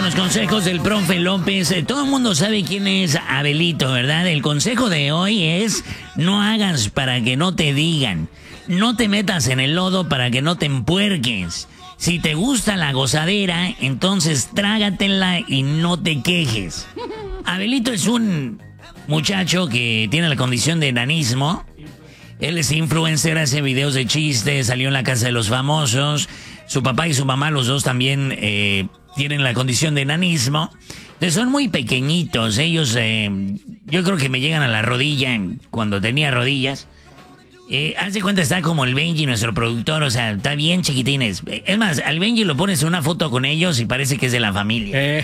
con los consejos del profe López. Todo el mundo sabe quién es Abelito, ¿verdad? El consejo de hoy es: no hagas para que no te digan. No te metas en el lodo para que no te empuerques. Si te gusta la gozadera, entonces trágatela y no te quejes. Abelito es un muchacho que tiene la condición de enanismo. Él es influencer, hace videos de chistes, salió en la casa de los famosos. Su papá y su mamá, los dos también tienen la condición de enanismo. Entonces son muy pequeñitos. Ellos, yo creo que me llegan a la rodilla cuando tenía rodillas. Haz de cuenta, está como el Benji, nuestro productor, o sea, está bien chiquitines. Es más, al Benji lo pones en una foto con ellos y parece que es de la familia.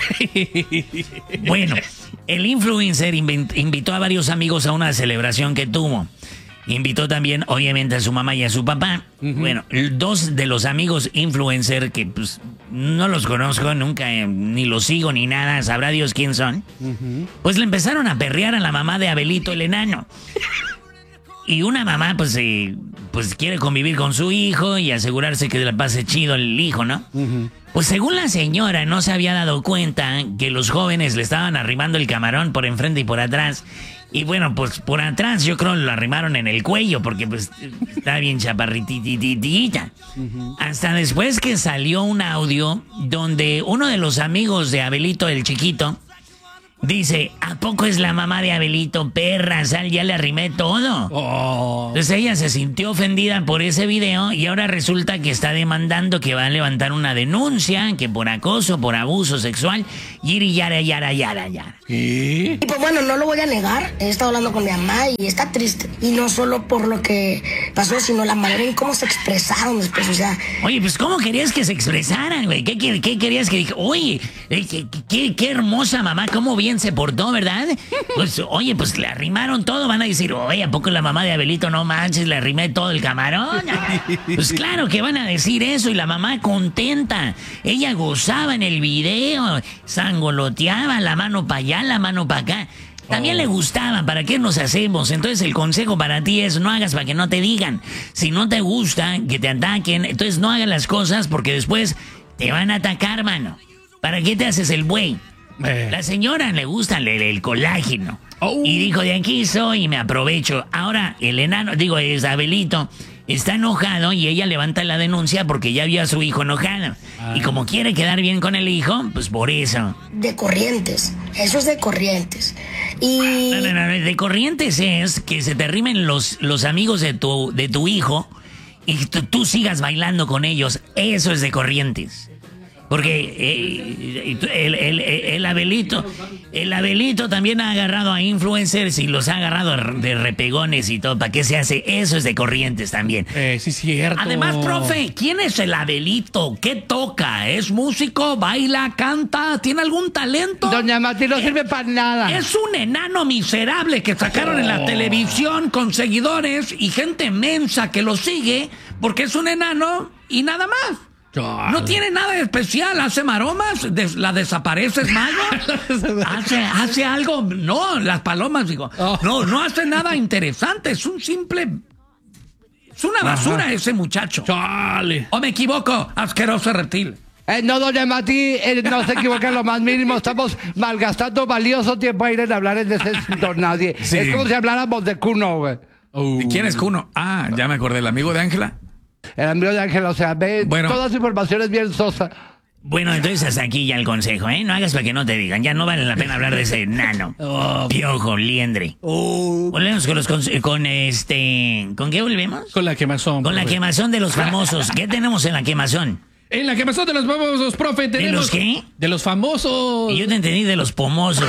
Bueno, el influencer invitó a varios amigos a una celebración que tuvo. Invitó también, obviamente, a su mamá y a su papá. Bueno, dos de los amigos influencer, que pues no los conozco, nunca ni los sigo ni nada, sabrá Dios quién son, pues le empezaron a perrear a la mamá de Abelito el enano. Y una mamá, pues quiere convivir con su hijo y asegurarse que le pase chido el hijo, ¿no? Pues según la señora, no se había dado cuenta que los jóvenes le estaban arrimando el camarón por enfrente y por atrás. Y bueno, pues por atrás yo creo lo arrimaron en el cuello porque pues está bien chaparritititita. Hasta después que salió un audio donde uno de los amigos de Abelito el chiquito dice: ¿a poco es la mamá de Abelito, perra? Sal, ya le arrimé todo. Entonces ella se sintió ofendida por ese video y ahora resulta que está demandando, que va a levantar una denuncia, que por acoso, por abuso sexual, y yara. ¿Qué? Y pues bueno, no lo voy a negar, he estado hablando con mi mamá y está triste. Y no solo por lo que pasó, sino la manera en cómo se expresaron después, o sea... Oye, pues ¿cómo querías que se expresaran, güey? ¿Qué querías que dijera? Oye, qué hermosa mamá, cómo bien se portó, ¿verdad? Pues, oye, pues le arrimaron todo. Van a decir: oye, ¿a poco la mamá de Abelito, no manches, le arrimé todo el camarón? Pues claro que van a decir eso. Y la mamá contenta. Ella gozaba en el video, sangoloteaba, la mano para allá, la mano para acá. También le gustaba. ¿Para qué nos hacemos? Entonces el consejo para ti es: no hagas para que no te digan. Si no te gusta que te ataquen, entonces no hagas las cosas porque después te van a atacar, mano. ¿Para qué te haces el buey? La señora le gusta el colágeno. Y dijo: de aquí soy y me aprovecho. Ahora el enano, es Abelito, está enojado y ella levanta la denuncia porque ya vio a su hijo enojado. Y como quiere quedar bien con el hijo, pues por eso. De Corrientes. Eso es de Corrientes. Y... No, de Corrientes es que se te arrimen los amigos de tu hijo y tú sigas bailando con ellos. Eso es de Corrientes. Porque el Abelito también ha agarrado a influencers y los ha agarrado de repegones y todo. ¿Para qué se hace? Eso es de Corrientes también. Sí, es cierto. Además, profe, ¿quién es el Abelito? ¿Qué toca? ¿Es músico? ¿Baila? ¿Canta? ¿Tiene algún talento? Doña Mati, no sirve para nada. Es un enano miserable que sacaron en la televisión con seguidores y gente mensa que lo sigue porque es un enano y nada más. No tiene nada de especial, hace maromas, la desapareces mayo, hace algo, no, las palomas, digo, no hace nada interesante, es un simple, es una basura ese muchacho. Chale. ¿O me equivoco, asqueroso reptil? No, doña Mati, no se equivoca en lo más mínimo. Estamos malgastando valioso tiempo a ir en hablar en ese don nadie. Sí. Es como si habláramos de Cuno, güey. ¿Y quién es Cuno? Ah, ya me acordé, el amigo de Ángela. El amigo de Ángela, o sea, ve, toda su información es bien sosa. Bueno, entonces hasta aquí ya el consejo, ¿eh? No hagas para que no te digan. Ya no vale la pena hablar de ese nano. Piojo, liendre. Volvemos con ¿con qué volvemos? Con la quemazón. Con la quemazón de los famosos. ¿Qué tenemos en la quemazón? En la quemazón de los famosos, profe, tenemos... ¿De los qué? De los famosos. Y yo te entendí de los pomosos.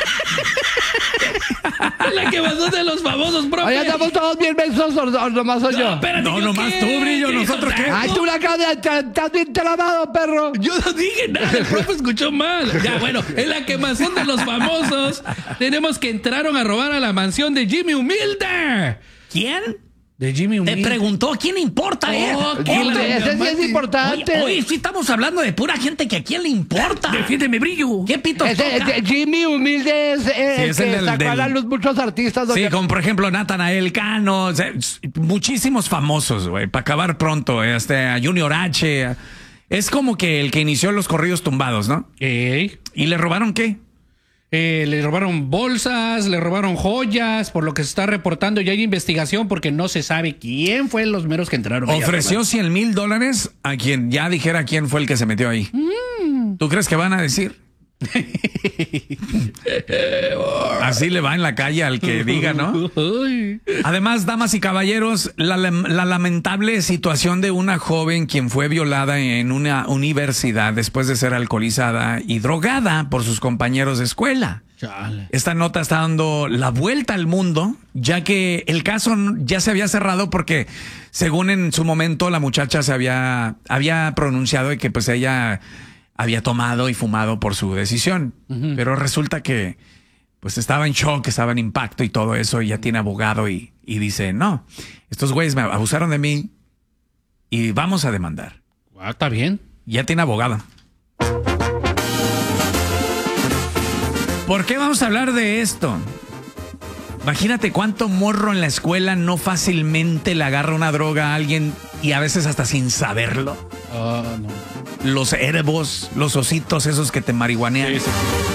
La quemazón de los famosos, profe. Oye, estamos todos bien mensos, o nomás soy yo. Espérate, no, nomás tú, Brillo, ¿nosotros qué? Ay, tú la acabas de... Estás bien trabado, perro. Yo no dije nada, el profe escuchó mal. Ya, bueno, en la quemazón de los famosos tenemos que entraron a robar a la mansión de Jimmy Humilde. ¿Quién? De Jimmy Humilde. Te preguntó quién importa, ese sí es importante. Oye, sí estamos hablando de pura gente que a quién le importa. Defiéndeme, Brillo. ¿Qué pito toca? Jimmy Humilde es el que sacó a la luz muchos artistas. Sí, como por ejemplo Natanael Cano, o sea, muchísimos famosos, güey, para acabar pronto. A Junior H, Es como que el que inició los corridos tumbados, ¿no? ¿Y le robaron qué? Le robaron bolsas, le robaron joyas, por lo que se está reportando. Ya hay investigación porque no se sabe quién fue los meros que entraron. Ofreció $100,000 a quien ya dijera quién fue el que se metió ahí. ¿Tú crees que van a decir? Así le va en la calle al que diga, ¿no? Además, damas y caballeros, la lamentable situación de una joven quien fue violada en una universidad después de ser alcoholizada y drogada por sus compañeros de escuela. Chale. Esta nota está dando la vuelta al mundo, ya que el caso ya se había cerrado porque, según en su momento, la muchacha se había pronunciado de que pues ella había tomado y fumado por su decisión. Pero resulta que pues estaba en shock, estaba en impacto y todo eso, y ya tiene abogado y dice, no, estos güeyes me abusaron de mí y vamos a demandar. Está bien. Ya tiene abogado. ¿Por qué vamos a hablar de esto? Imagínate cuánto morro en la escuela no fácilmente le agarra una droga a alguien y a veces hasta sin saberlo. No. Los erebos, los ositos esos que te marihuanean. Sí.